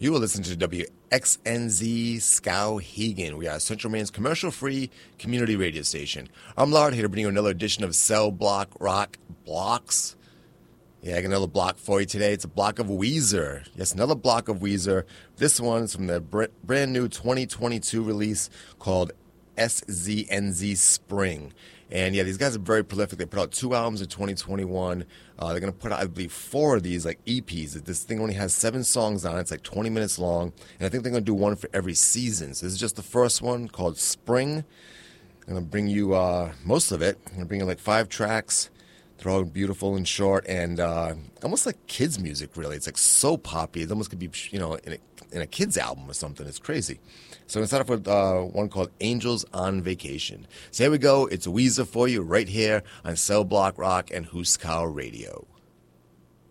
You are listening to WXNZ Skowhegan. We are Central Maine's commercial-free community radio station. I'm Lard, here to bring you another edition of Cell Block Rock Blocks. Yeah, I got another block for you today. It's a block of Weezer. Yes, another block of Weezer. This one's from the brand new 2022 release called SZNZ Spring. And yeah, these guys are very prolific. They put out 2 albums in 2021. They're going to put out, I believe, 4 of these, like EPs. This thing only has 7 songs on it. It's like 20 minutes long. And I think they're going to do one for every season. So this is just the first one called Spring. I'm going to bring you most of it. I'm going to bring you like 5 tracks. They're all beautiful and short and almost like kids' music, really. It's like so poppy. It almost could be, in a kid's album or something. It's crazy. So I'm going to start off with one called Angels on Vacation. So here we go. It's Weezer for you right here on Cell Block Rock and Huskow Radio.